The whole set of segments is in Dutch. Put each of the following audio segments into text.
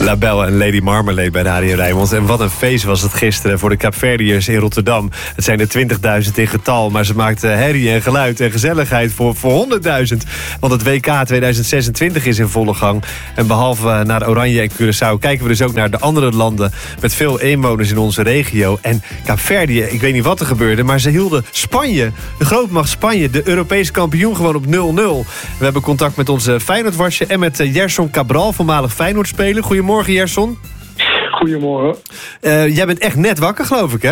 La Belle en Lady Marmalade bij Radio Rijnmond. En wat een feest was het gisteren voor de Kaapverdiërs in Rotterdam. Het zijn er 20.000 in getal, maar ze maakten herrie en geluid en gezelligheid voor 100.000. Want het WK 2026 is in volle gang. En behalve naar Oranje en Curaçao kijken we dus ook naar de andere landen met veel inwoners in onze regio. En Kaapverdië, ik weet niet wat er gebeurde, maar ze hielden Spanje, de grootmacht Spanje, de Europese kampioen, gewoon op 0-0. We hebben contact met onze Feyenoord-watcher en met Gerson Cabral, voormalig Feyenoord-speler. Goedemorgen, Gerson. Goedemorgen. Jij bent echt net wakker, geloof ik, hè?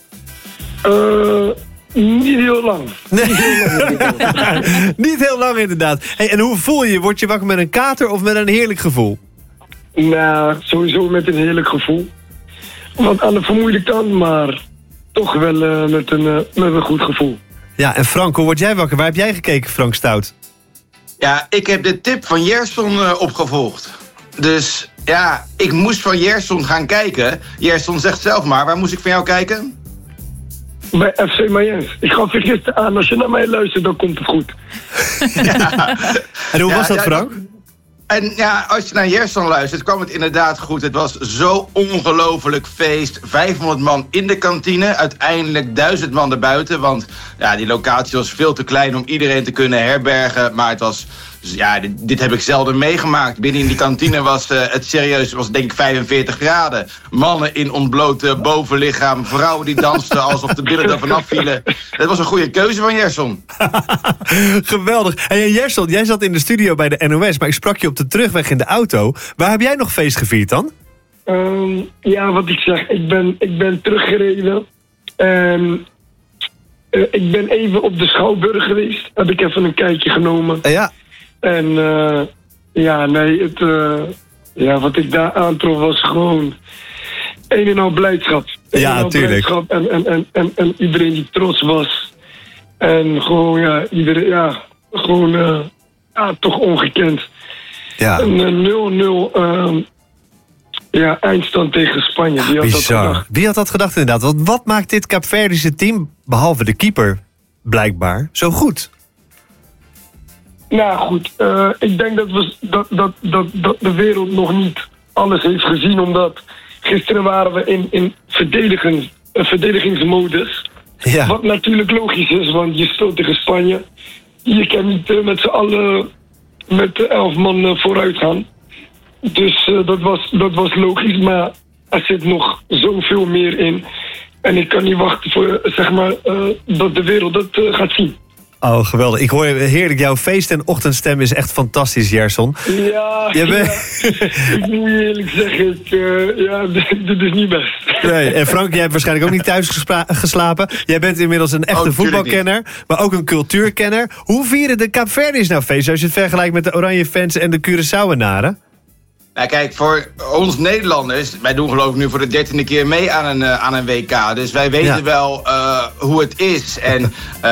Niet heel lang. Nee. Niet heel lang, inderdaad. Hey, en hoe voel je je? Word je wakker met een kater of met een heerlijk gevoel? Nou, sowieso met een heerlijk gevoel. Wat aan de vermoeilijke kant, maar toch wel met een goed gevoel. Ja, en Frank, hoe word jij wakker? Waar heb jij gekeken, Frank Stout? Ja, ik heb de tip van Gerson opgevolgd. Dus ja, ik moest van Gerson gaan kijken. Gerson zegt zelf maar, waar moest ik van jou kijken? Bij FC Mayens. Ik gaf je gisteren aan, als je naar mij luistert, dan komt het goed. Ja. En hoe was dat, Frank? En ja, als je naar Gerson luistert, kwam het inderdaad goed. Het was zo ongelooflijk feest. 500 man in de kantine, uiteindelijk 1000 man erbuiten. Want ja, die locatie was veel te klein om iedereen te kunnen herbergen. Maar het was... Ja, dit heb ik zelden meegemaakt. Binnen in die kantine was het serieus, was denk ik 45 graden. Mannen in ontbloot bovenlichaam, vrouwen die dansten alsof de billen er vanaf vielen. Dat was een goede keuze van Gerson. Geweldig. En Gerson, jij zat in de studio bij de NOS, maar ik sprak je op de terugweg in de auto. Waar heb jij nog feest gevierd dan? Ja, wat ik zeg, ik ben teruggereden. Ik ben even op de Schouwburg geweest. Heb ik even een kijkje genomen. Ja. En wat ik daar aantrof was gewoon een en al blijdschap. Ja, natuurlijk. En iedereen die trots was. En gewoon, iedereen, toch ongekend. Ja. Een 0-0 eindstand tegen Spanje. Wie had bizar. Dat gedacht? Wie had dat gedacht inderdaad? Want wat maakt dit Kaapverdische team, behalve de keeper, blijkbaar, zo goed? Nou goed, ik denk dat de wereld nog niet alles heeft gezien. Omdat gisteren waren we in verdedigingsmodus. Ja. Wat natuurlijk logisch is, want je speelt tegen Spanje. Je kan niet met z'n allen met de 11 man vooruit gaan. Dus dat was logisch, maar er zit nog zoveel meer in. En ik kan niet wachten voor, dat de wereld dat gaat zien. Oh, geweldig. Ik hoor heerlijk. Jouw feest- en ochtendstem is echt fantastisch, Gerson. Ja, ik moet je eerlijk zeggen, dit is niet best. Nee, en Frank, jij hebt waarschijnlijk ook niet thuis geslapen. Jij bent inmiddels een echte voetbalkenner, maar ook een cultuurkenner. Hoe vieren de Kaapverdiërs nou feest als je het vergelijkt met de Oranje fans en de Curaçaoenaren? Nou kijk, voor ons Nederlanders, wij doen geloof ik nu voor de 13e keer mee aan een WK. Dus wij weten wel hoe het is. En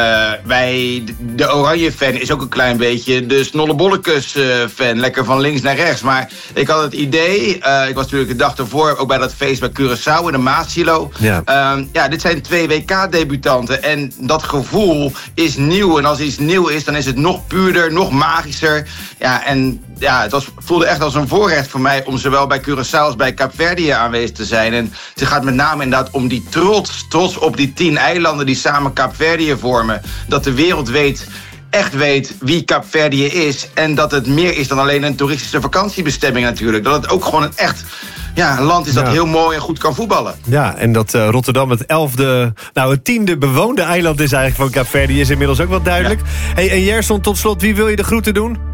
de Oranje fan is ook een klein beetje de Snollebollekes fan. Lekker van links naar rechts. Maar ik had het idee, ik was natuurlijk de dag ervoor ook bij dat feest bij Curaçao in de Maasilo. Ja. Dit zijn 2 WK-debutanten. En dat gevoel is nieuw. En als iets nieuw is, dan is het nog puurder, nog magischer. Ja, en ja, het voelde echt als een voorrecht voor mij om zowel bij Curaçao als bij Kaapverdië aanwezig te zijn. En het gaat met name inderdaad om die trots op die 10 eilanden die samen Kaapverdië vormen. Dat de wereld echt weet wie Kaapverdië is. En dat het meer is dan alleen een toeristische vakantiebestemming natuurlijk. Dat het ook gewoon een echt land is dat heel mooi en goed kan voetballen. Ja, en dat Rotterdam het 10e bewoonde eiland is eigenlijk van Kaapverdië is inmiddels ook wel duidelijk. Ja. Hey, en Gerson, tot slot, wie wil je de groeten doen?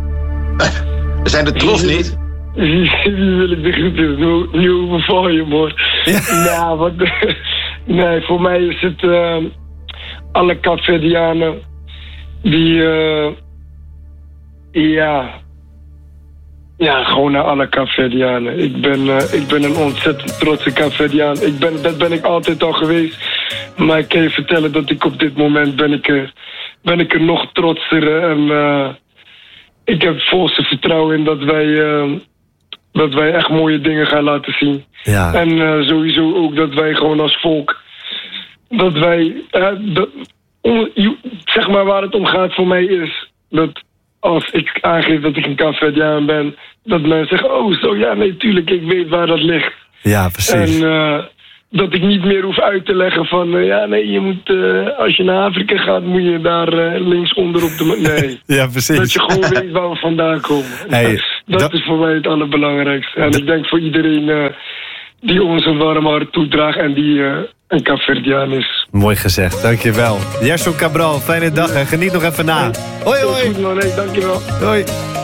We zijn de trots niet. Wie wil ik de groeten? Nu overval je, man. Ja. Nee, voor mij is het alle Kaapverdianen die gewoon naar alle Kaapverdianen. Ik ben een ontzettend trotse Kaapverdiaan. Dat ben ik altijd al geweest. Maar ik kan je vertellen dat ik op dit moment ben ik er nog trotser. En ik heb volste vertrouwen in dat wij echt mooie dingen gaan laten zien. Ja. En sowieso ook dat wij gewoon als volk, dat wij, zeg maar waar het om gaat voor mij is, dat als ik aangeef dat ik een Kaapverdiaan ben, dat mensen zeggen, oh zo, ja, nee, tuurlijk, ik weet waar dat ligt. Ja, precies. En dat ik niet meer hoef uit te leggen van, ja, nee, je moet, als je naar Afrika gaat, moet je daar linksonder op de... Nee. Ja, precies. Dat je gewoon weet waar we vandaan komen. Hey, dat is voor mij het allerbelangrijkste. En ik denk voor iedereen die ons een warm hart toedraagt en die een Kaapverdiaan is. Mooi gezegd, dankjewel. Gerson Cabral, fijne dag en geniet nog even na. Hoi, hoi. Goed man, nee, dankjewel. Hoi.